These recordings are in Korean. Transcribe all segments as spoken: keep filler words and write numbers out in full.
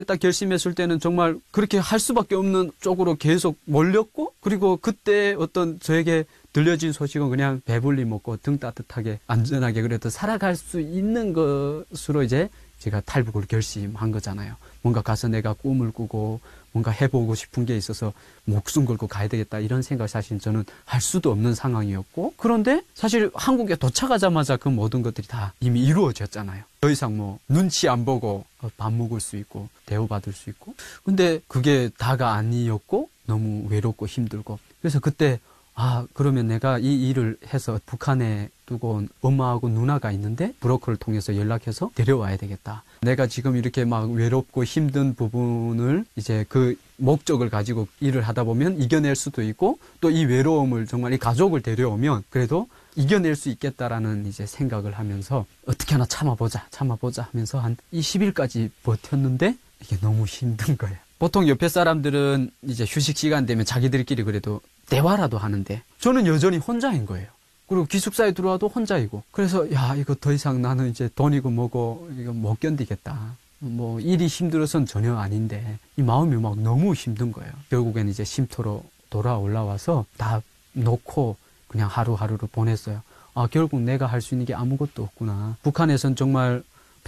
딱 결심했을 때는 정말 그렇게 할 수밖에 없는 쪽으로 계속 몰렸고, 그리고 그때 어떤 저에게 들려진 소식은 그냥 배불리 먹고 등 따뜻하게 안전하게 그래도 살아갈 수 있는 것으로 이제 제가 탈북을 결심한 거잖아요. 뭔가 가서 내가 꿈을 꾸고 뭔가 해보고 싶은 게 있어서 목숨 걸고 가야 되겠다 이런 생각 사실 저는 할 수도 없는 상황이었고, 그런데 사실 한국에 도착하자마자 그 모든 것들이 다 이미 이루어졌잖아요. 더 이상 뭐 눈치 안 보고 밥 먹을 수 있고 대우받을 수 있고, 근데 그게 다가 아니었고 너무 외롭고 힘들고, 그래서 그때 아 그러면 내가 이 일을 해서 북한에 두고 온 엄마하고 누나가 있는데 브로커를 통해서 연락해서 데려와야 되겠다. 내가 지금 이렇게 막 외롭고 힘든 부분을 이제 그 목적을 가지고 일을 하다 보면 이겨낼 수도 있고, 또 이 외로움을 정말 이 가족을 데려오면 그래도 이겨낼 수 있겠다라는 이제 생각을 하면서 어떻게 하나 참아보자 참아보자 하면서 한 이십 일까지 버텼는데 이게 너무 힘든 거예요. 보통 옆에 사람들은 이제 휴식 시간 되면 자기들끼리 그래도 대화라도 하는데 저는 여전히 혼자인 거예요. 그리고 기숙사에 들어와도 혼자이고, 그래서 야 이거 더 이상 나는 이제 돈이고 뭐고 이거 못 견디겠다. 뭐 일이 힘들어서는 전혀 아닌데 이 마음이 막 너무 힘든 거예요. 결국엔 이제 쉼터로 돌아 올라와서 다 놓고 그냥 하루하루를 보냈어요. 아 결국 내가 할 수 있는 게 아무것도 없구나. 북한에선 정말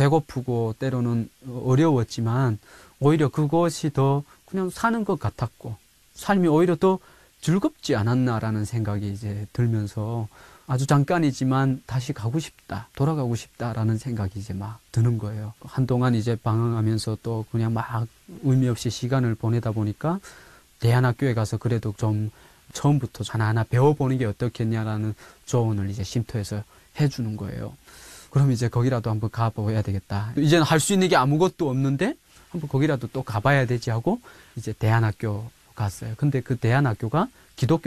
배고프고 때로는 어려웠지만 오히려 그것이 더 그냥 사는 것 같았고 삶이 오히려 더 즐겁지 않았나라는 생각이 이제 들면서 아주 잠깐이지만 다시 가고 싶다, 돌아가고 싶다라는 생각이 이제 막 드는 거예요. 한동안 이제 방황하면서 또 그냥 막 의미 없이 시간을 보내다 보니까 대안학교에 가서 그래도 좀 처음부터 하나하나 배워보는 게 어떻겠냐라는 조언을 이제 쉼터에서 해주는 거예요. 그럼 이제 거기라도 한번 가봐야 되겠다. 이제는 할 수 있는 게 아무것도 없는데 한번 거기라도 또 가봐야 되지 하고 이제 대안학교 갔어요. 근데 그 대안학교가 기독교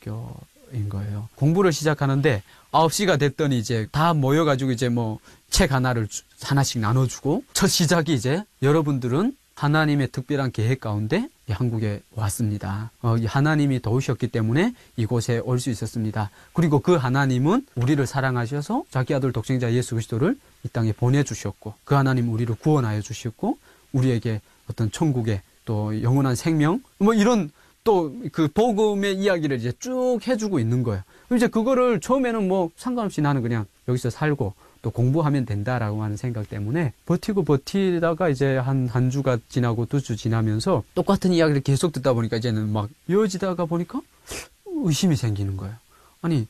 대안학교인 거예요. 공부를 시작하는데 아홉 시가 됐더니 이제 다 모여가지고 이제 뭐 책 하나를 하나씩 나눠주고, 첫 시작이 이제 여러분들은 하나님의 특별한 계획 가운데 한국에 왔습니다. 어, 하나님이 도우셨기 때문에 이곳에 올 수 있었습니다. 그리고 그 하나님은 우리를 사랑하셔서 자기 아들 독생자 예수 그리스도를 이 땅에 보내주셨고, 그 하나님 우리를 구원하여 주셨고 우리에게 어떤 천국의 또 영원한 생명 뭐 이런 또 그 복음의 이야기를 이제 쭉 해주고 있는 거예요. 이제 그거를 처음에는 뭐 상관없이 나는 그냥 여기서 살고 또 공부하면 된다라고 하는 생각 때문에 버티고 버티다가 이제 한 한 주가 지나고 두 주 지나면서 똑같은 이야기를 계속 듣다 보니까 이제는 막 이어지다가 보니까 의심이 생기는 거예요. 아니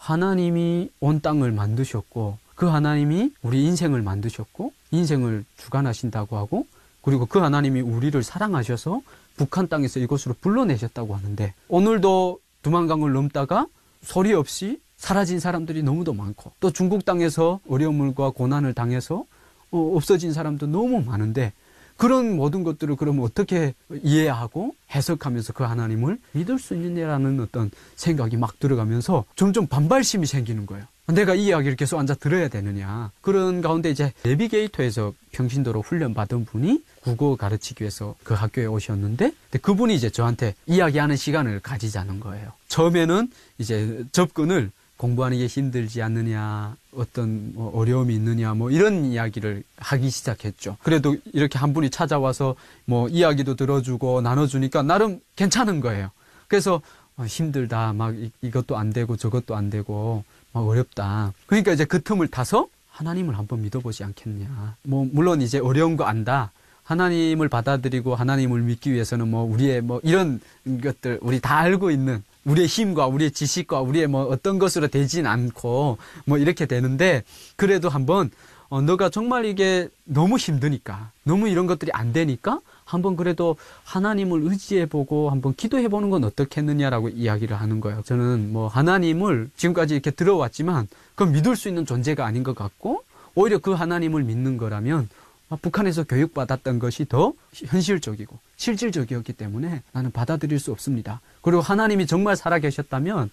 하나님이 온 땅을 만드셨고 그 하나님이 우리 인생을 만드셨고 인생을 주관하신다고 하고, 그리고 그 하나님이 우리를 사랑하셔서 북한 땅에서 이곳으로 불러내셨다고 하는데 오늘도 두만강을 넘다가 소리 없이 사라진 사람들이 너무도 많고, 또 중국 땅에서 어려움과 고난을 당해서 어, 없어진 사람도 너무 많은데 그런 모든 것들을 그러면 어떻게 이해하고 해석하면서 그 하나님을 믿을 수 있느냐라는 어떤 생각이 막 들어가면서 점점 반발심이 생기는 거예요. 내가 이 이야기를 계속 앉아 들어야 되느냐. 그런 가운데 이제 내비게이터에서 평신도로 훈련받은 분이 국어 가르치기 위해서 그 학교에 오셨는데 그분이 이제 저한테 이야기하는 시간을 가지자는 거예요. 처음에는 이제 접근을 공부하는 게 힘들지 않느냐, 어떤 뭐 어려움이 있느냐, 뭐 이런 이야기를 하기 시작했죠. 그래도 이렇게 한 분이 찾아와서 뭐 이야기도 들어주고 나눠주니까 나름 괜찮은 거예요. 그래서 어, 힘들다, 막 이, 이것도 안 되고 저것도 안 되고 막 어렵다. 그러니까 이제 그 틈을 타서 하나님을 한번 믿어보지 않겠냐. 뭐 물론 이제 어려운 거 안다. 하나님을 받아들이고 하나님을 믿기 위해서는 뭐 우리의 뭐 이런 것들 우리 다 알고 있는 우리의 힘과 우리의 지식과 우리의 뭐 어떤 것으로 되진 않고 뭐 이렇게 되는데, 그래도 한번 어, 너가 정말 이게 너무 힘드니까 너무 이런 것들이 안 되니까 한번 그래도 하나님을 의지해보고 한번 기도해보는 건 어떻겠느냐라고 이야기를 하는 거예요. 저는 뭐 하나님을 지금까지 이렇게 들어왔지만 그건 믿을 수 있는 존재가 아닌 것 같고, 오히려 그 하나님을 믿는 거라면 북한에서 교육받았던 것이 더 현실적이고 실질적이었기 때문에 나는 받아들일 수 없습니다. 그리고 하나님이 정말 살아계셨다면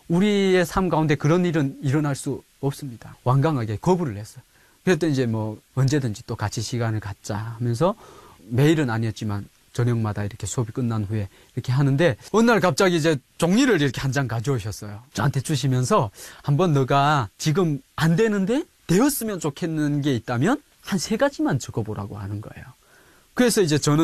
우리의 삶 가운데 그런 일은 일어날 수 없습니다. 완강하게 거부를 했어요. 그랬더니 이제 뭐 언제든지 또 같이 시간을 갖자 하면서 매일은 아니었지만 저녁마다 이렇게 수업이 끝난 후에 이렇게 하는데, 어느 날 갑자기 이제 종이를 이렇게 한 장 가져오셨어요. 저한테 주시면서 한번 너가 지금 안 되는데 되었으면 좋겠는 게 있다면 한 세 가지만 적어보라고 하는 거예요. 그래서 이제 저는